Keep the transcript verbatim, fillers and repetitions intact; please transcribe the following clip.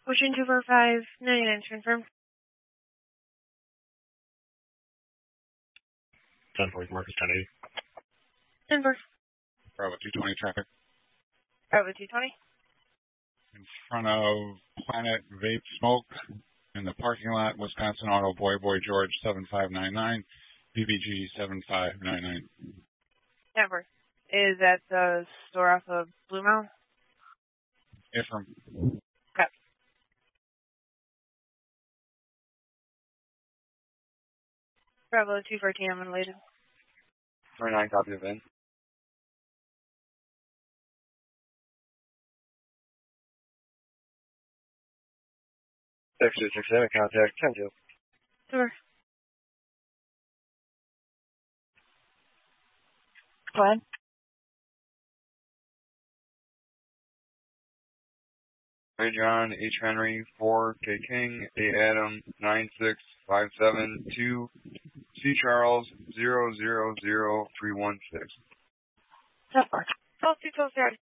Ocean two four five ninety-nine, confirm. ten four, Marcus ten eighty. ten four. Bravo two twenty traffic. Bravo two twenty. In front of Planet Vape Smoke in the parking lot, Wisconsin Auto Boy Boy George seven five nine nine, B B G seven five nine nine. ten four. Is that the store off of Blue Mountain? Ifram. Okay. Bravo two fourteen, I'm related. twenty-nine, copy of in. six two six seven, contact ten two. Sure. Go ahead. Ray John, H Henry, four, K King, A Adam, nine six five seven two, C Charles, zero zero zero three one six. ten four. twelve two twelve zero.